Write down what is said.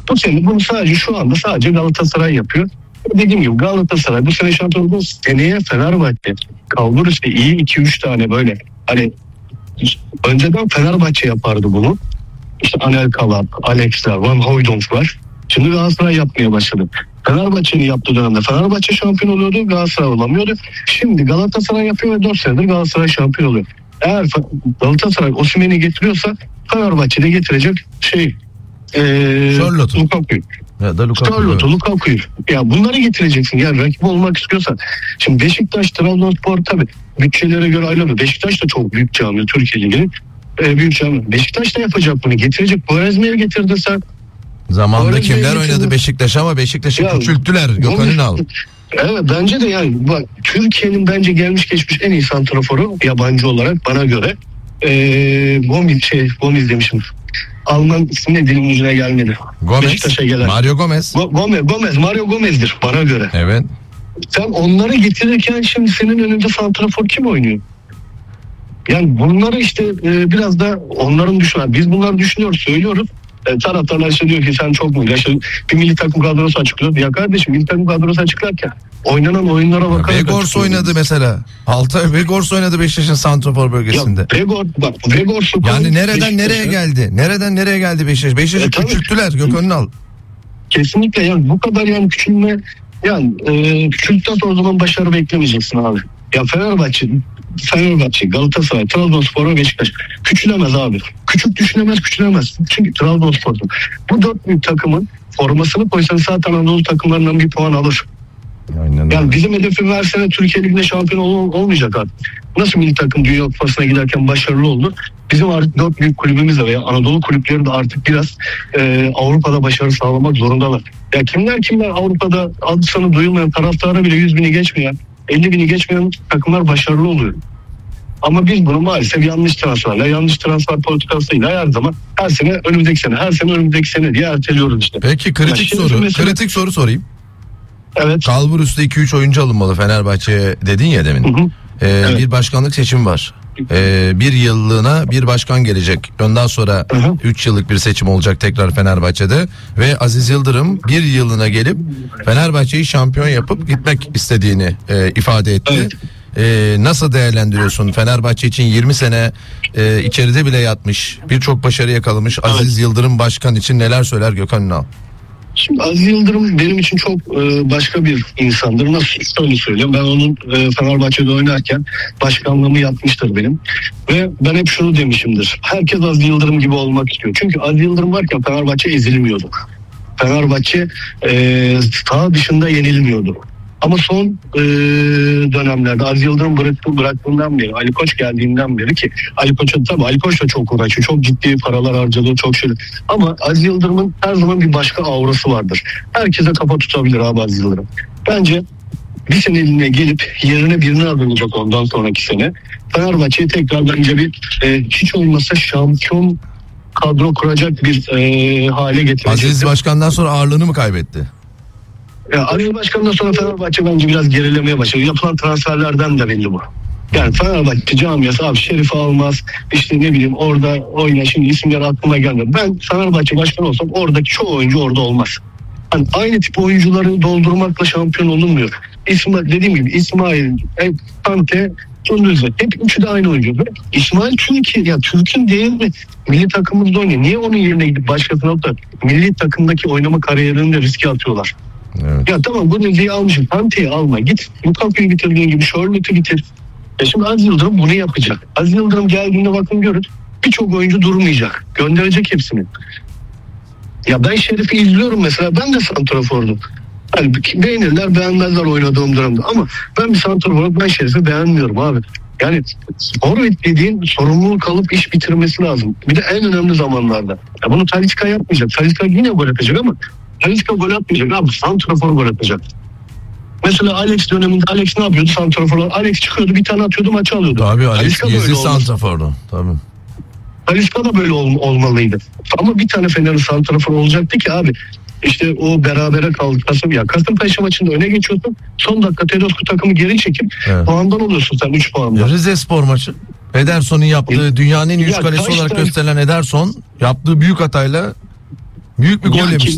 Bu sene bunu sadece şu anda sadece Galatasaray yapıyor. Dediğim gibi Galatasaray bu sene şampiyon oldu. Seneye Fenerbahçe kalbur işte iyi 2-3 tane böyle hani önceden Fenerbahçe yapardı bunu. İşte Anel Kalat, Alexler, Van Hooijdonk var. Şimdi Galatasaray yapmaya başladı. Fenerbahçe'nin yaptığı dönemde Fenerbahçe şampiyon oluyordu, Galatasaray olamıyordu. Şimdi Galatasaray yapıyor ve 4 senedir Galatasaray şampiyon oluyor. Eğer Galatasaray Osimhen'i getiriyorsa Fenerbahçe'de getirecek Lukaku'yu. Ya da Lukaku'yu. Ya bunları getireceksin. Yani rakip olmak istiyorsan. Şimdi Beşiktaş, Trabzonspor tabii bütçelere göre ayrılıyor. Beşiktaş da çok büyük cami Türkiye Ligi'nin. Büyük cami. Beşiktaş da yapacak bunu. Getirecek. Quaresma'yı getirdin sen. Zamanında kimler oynadı Beşiktaş ama Beşiktaş'ı küçülttüler. Gökhan Ünal. Evet bence de yani bak Türkiye'nin bence gelmiş geçmiş en iyi santraforu yabancı olarak bana göre Gomis demişim. Alman ismi dilimin ucuna gelmedi. Gomez. Mario Gomez. Mario Gomez'dir bana göre. Evet. Sen onları getirirken şimdi senin önünde santrafor kim oynuyor? Yani bunları işte biraz da onların düşünüyor. Biz bunları düşünüyoruz, söylüyoruz. Taraftarlar işte diyor ki sen çok mu? İşte bir milli takım kadrosu açıklıyor. Ya kardeşim milli takım kadrosu açıklarken oynanan oyunlara bakarak Begors oynadı mesela. Altay Begors oynadı Beşiktaş'ın santrafor bölgesinde. Begors yani nereden nereye geldi? Nereden nereye geldi Beşiktaş? Beşiktaş'ı küçülttüler Gökhan Ünal. Kesinlikle yani bu kadar yani küçülme yani küçüldükten sonra o zaman başarı beklemeyeceksin abi. Ya Fenerbahçe, Galatasaray, Trabzonspor ve Beşiktaş küçülemez abi. Küçük düşünemez, küçülemez. Çünkü Trabzonspor'da bu 4 büyük takımın formasını koysan zaten Anadolu takımlarından bir puan alır. Aynen. Yani bizim hedefimiz her sene Türkiye Ligi'nde şampiyon olmayacak abi. Nasıl milli takım Dünya Kupası'na giderken başarılı oldu? Bizim artık 4 büyük kulübümüz de veya Anadolu kulüpleri de artık biraz Avrupa'da başarı sağlamak zorundalar. Ya kimler Avrupa'da adı sanı duyulmayan taraftara bile 100.000'i geçmeyen 50.000'i geçmeyen takımlar başarılı oluyor. Ama biz bunu maalesef yanlış transfer politikasıyla her zaman her sene önümüzdeki sene diye erteliyoruz işte. Peki kritik soru sorayım. Evet. Kalbur üstü 2-3 oyuncu alınmalı Fenerbahçe'ye dedin ya demin. Evet. Bir başkanlık seçimi var. Bir yıllığına bir başkan gelecek. Ondan sonra 3 yıllık bir seçim olacak tekrar Fenerbahçe'de. Ve Aziz Yıldırım bir yıllığına gelip Fenerbahçe'yi şampiyon yapıp gitmek istediğini ifade etti. Evet. Nasıl değerlendiriyorsun? Fenerbahçe için 20 sene içeride bile yatmış, birçok başarı yakalamış Aziz Yıldırım başkan için neler söyler Gökhan Ünal? Şimdi Aziz Yıldırım benim için çok başka bir insandır. Nasıl şöyle söyleyeyim. Ben onun Fenerbahçe'de oynarken başkanlığımı yapmıştır benim. Ve ben hep şunu demişimdir. Herkes Aziz Yıldırım gibi olmak istiyor. Çünkü Aziz Yıldırım varken Fenerbahçe ezilmiyordu. Fenerbahçe saha dışında yenilmiyordu. Ama son dönemlerde Aziz Yıldırım bıraktığından beri, Ali Koç geldiğinden beri ki Ali Koç da çok uğraşıyor. Çok ciddi paralar harcadı, çok şey. Ama Aziz Yıldırım'ın her zaman bir başka aurası vardır. Herkese kafa tutabilir abi Aziz Yıldırım. Bence bir seneline gelip yerine birini alınacak ondan sonraki sene. Fenerbahçe'yi tekrar bence bir hiç olmazsa şampiyon kadro kuracak bir hale getirecek. Aziz Başkan'dan sonra ağırlığını mı kaybetti? Aziz Başkan'dan sonra Fenerbahçe bence biraz gerilemeye başladı. Yapılan transferlerden de belli bu. Yani Fenerbahçe camiası abi Şerif Almaz işte ne bileyim orada oyna şimdi isimler aklıma gelmedi. Ben Fenerbahçe başkanı olsam oradaki çoğu oyuncu orada olmaz. Hani aynı tip oyuncuları doldurmakla şampiyon olunmuyor. Dediğim gibi İsmail, Kante, Gündüz hep üçü de aynı oyuncu. İsmail Türk'ün değerini milli takımımızda oynuyor. Niye onun yerine gidip başkasına alıp da milli takımdaki oynama kariyerini de riske atıyorlar? Evet. Ya tamam bu diziyi almışım. Kante'yi alma. Git Lukaku'yu bitirdiğin gibi Charlotte'u bitir. Şimdi Aziz Yıldırım bunu yapacak. Aziz Yıldırım geldiğinde bakın görün. Birçok oyuncu durmayacak. Gönderecek hepsini. Ya ben Şerif'i izliyorum mesela. Ben de santrafordum. Hani beğenirler beğenmezler oynadığım dönemde. Ama ben bir santrafor ben Şerif'i beğenmiyorum abi. Yani forvet dediğin sorumluluk alıp iş bitirmesi lazım. Bir de en önemli zamanlarda. Ya bunu Talisca yapmayacak. Talisca yine gol atacak ama Talisca gol atmayacak abi. Santrafor gol atacak. Mesela Alex döneminde Alex ne yapıyordu santraforlar? Alex çıkıyordu bir tane atıyordu maçı alıyordu. Tabii Alex gizli santrafordu. Tabii. Talisca da böyle olmalıydı. Ama bir tane Fener'in santrafor olacaktı ki abi. İşte o berabere kaldı. Kasımpaşa maçında öne geçiyorsun. Son dakika Tedesco takımı geri çekip puandan oluyorsun sen 3 puandan. Rizespor maçı. Ederson'un yaptığı dünyanın en iyi 3 kalesi olarak gösterilen Ederson yaptığı büyük hatayla büyük bir gol yemiş.